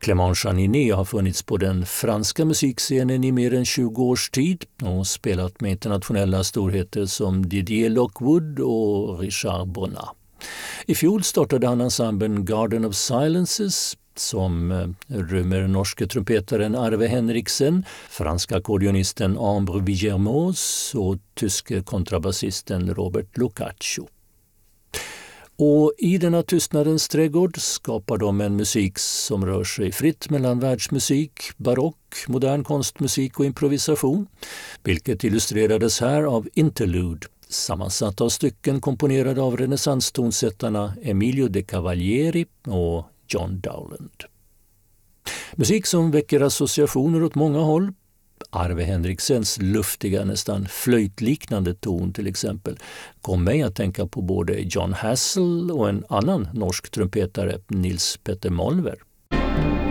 Clément Chaniné har funnits på den franska musikscenen i mer än 20 års tid och spelat med internationella storheter som Didier Lockwood och Richard Bonnat. I fjol startade han ensemblen Garden of Silences som rymmer norske trumpetaren Arve Henriksen, franska ackordionisten Ambre Villermoz och tyske kontrabasisten Robert Locaccio. Och i denna tystnadens trädgård skapar de en musik som rör sig fritt mellan världsmusik, barock, modern konstmusik och improvisation, vilket illustrerades här av Interlude, sammansatt av stycken komponerade av renässanstonsättarna Emilio de Cavalieri och John Dowland. Musik som väcker associationer åt många håll. Arve Henriksens luftiga, nästan flöjtliknande ton till exempel kom mig att tänka på både John Hassel och en annan norsk trumpetare, Nils Petter Molver.